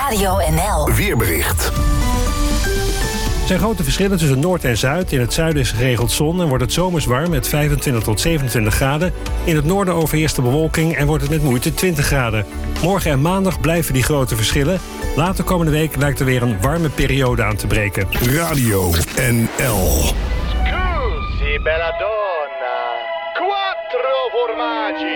Radio NL. Weerbericht. Er zijn grote verschillen tussen Noord en Zuid. In het zuiden is geregeld zon en wordt het zomers warm met 25 tot 27 graden. In het noorden overheerst de bewolking en wordt het met moeite 20 graden. Morgen en maandag blijven die grote verschillen. Later komende week lijkt er weer een warme periode aan te breken. Radio NL. Scusi, bella donna. 4 formaggi.